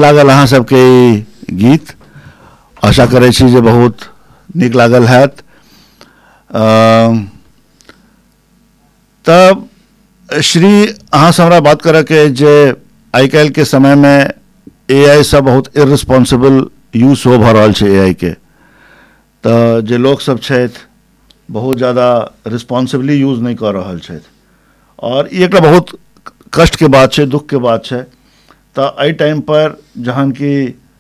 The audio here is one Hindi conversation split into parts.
लागल अहाँ सबके ई गीत? आशा करै छी जे बहुत नीक लागल हैत। तब श्री अहाँ से हमरा बात करे के जे आइ काल्हि के समय में AI सब बहुत इररिस्पॉन्सिबल यूज हो भ रहल छै AI के, तो जे लोग सब छथि बहुत ज़्यादा रिस्पॉन्सिबली यूज नहीं कर रहल छथि, और ई एकटा बहुत कष्ट के बात छै, दुख के बात छै। तो एहि टाइम पर जहन कि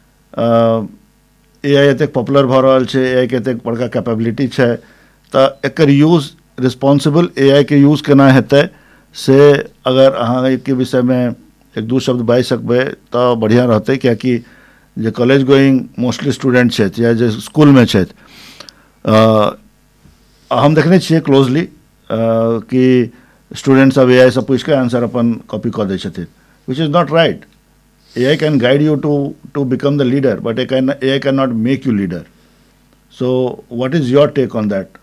AI एतेक पॉपुलर भ रहल छै, AI के एतेक बड़का कैपेबिलिटी छै, तो एकर यूज रिस्पॉन्सिबल AI के यूज केना हेतै से अगर अहाँ के विषय में एक दू शब्द बाजि सकबै तो बढ़िया रहतै, कियाकि जे कॉलेज गोइंग मोस्टली स्टूडेंट छथि या जे स्कूल में छथि, हम देखने छियै क्लोजली कि स्टूडेंट सब AI से पूछ के आंसर अपन कॉपी कर दै छथिन, which is not right. AI can guide you to become the leader, but AI cannot make you leader. So what is your take on that,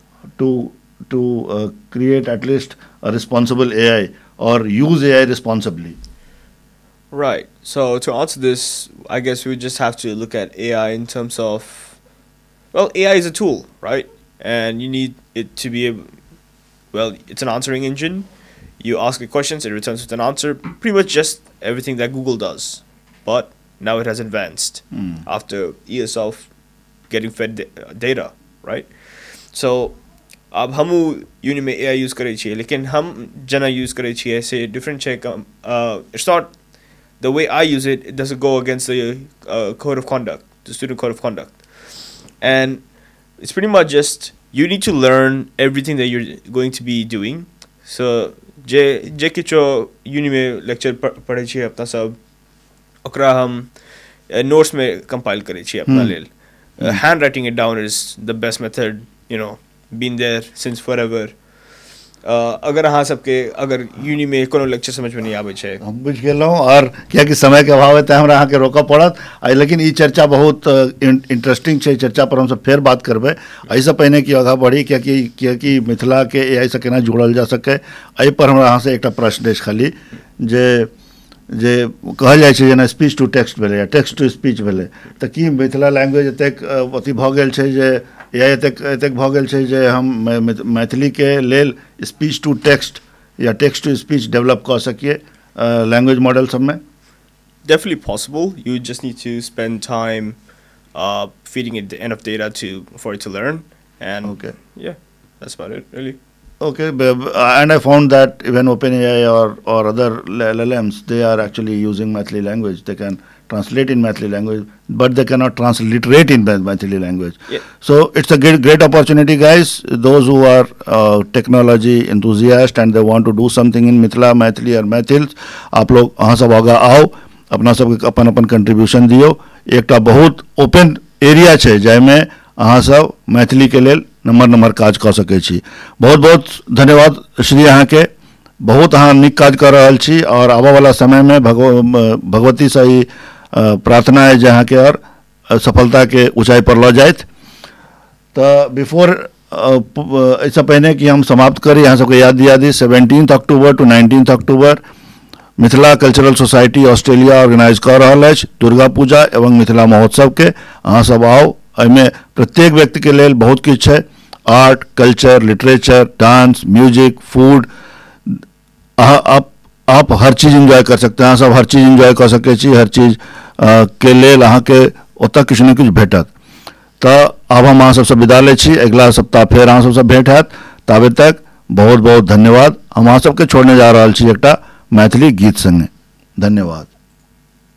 to create at least a responsible AI or use AI responsibly? Right. So to answer this, I guess we just have to look at AI in terms of, well, AI is a tool, right? And you need it to be it's an answering engine. You ask it questions, it returns with an answer, pretty much just everything that Google does. But now it has advanced after years of getting fed data, right? So अब हम यूनि में AI यूज़ करे छिए, लेकिन हम जना यूज़ करे छिए से different check. It's not the way I use it. It doesn't go against the code of conduct, the student code of conduct, and it's pretty much just you need to learn everything that you're going to be doing. So जे किछो यूनि में लेक्चर पढ़े छिए अपना सब, ओकरा हम नोट्स में कंपाइल करे छिए अपना लेल. Hand writing it down is the best method, been there since forever. अगर अहाँ सबके अगर यूनि में कोनो लेक्चर समझ में नहीं आवे छै, हम बुझ गेलहुँ, और कियाकि समय के अभाव है तैं हमरा अहाँके रोकऽ पड़त, लेकिन ई चर्चा बहुत इंटरेस्टिंग छै, चर्चा पर हमसब फेर बात करबै। एहिसँ पहिने कि आगाँ बढ़ी, कियाकि मिथिला के AI से केना जोड़ल जा सकै, एहि पर हमरा अहाँ से एकटा प्रश्न अछि खाली, जे कहल जाइ छै जेना स्पीच टू टेक्स्ट भेलै या टेक्स्ट टू स्पीच भेलै, तऽ की मिथिला लैंग्वेज एतेक अथी भऽ गेल छै जे AI एतेक भऽ गेल छै जे हम मैथिली के लेल स्पीच टू टेक्स्ट या टेक्स्ट टू स्पीच डेवलप कर सकिए लैंग्वेज मॉडल सब में? Definitely possible. You just need to spend time feeding it enough data for it to learn, and okay, yeah, that's about it really. Okay, and I found that even OpenAI or other LLMs, they are actually using Maithili language. They can translate in Maithili language, but they cannot transliterate in Maithili language. Yeah. So it's a great opportunity, guys. Those who are technology enthusiasts and they want to do something in Mithila, Maithili or Maithil, आप लोग अहाँ सब आगा आओ, अपना सब अपन कंट्रीब्यूशन दियो। एकटा बहुत ओपन एरिया छै जाहिमे अहाँ सब मैथिली के लेल नंबर काज कर सकै छी। बहुत बहुत धन्यवाद श्री अहाँ के, बहुत अहाँ नीक काज कर रहल छी, और आबऽ वाला समय में भगवती से ही प्रार्थना है जे अहाँ के और सफलता के ऊंचाई पर लऽ जाइत। तो बिफोर इससे पहले कि हम समाप्त करी, अहाँ सबके याद दिया दी 17 अक्टूबर to 19 October Mithila cultural society Australia organise कर रहल अछि दुर्गा पूजा एवं मिथिला महोत्सव के। अहाँ सब आओ, एहिमे प्रत्येक व्यक्ति के लेल बहुत किछु छै, art, culture, literature, dance, music, food, आप हर चीज एंजॉय कर सकते हैं। अहाँ सब हर चीज एंजॉय कर सकै छी, हर चीज के लेल अहाँ के ओतऽ किछु ने किछु भेटत। तो अब हम अहाँ सबसे विदा लै छी, अगला सप्ताह फेर अहाँ सबसे भेंट हैत। ताबे तक बहुत बहुत धन्यवाद। हम अहाँ सबके छोड़ने जा रहल छी एकटा मैथिली गीत संगे। धन्यवाद।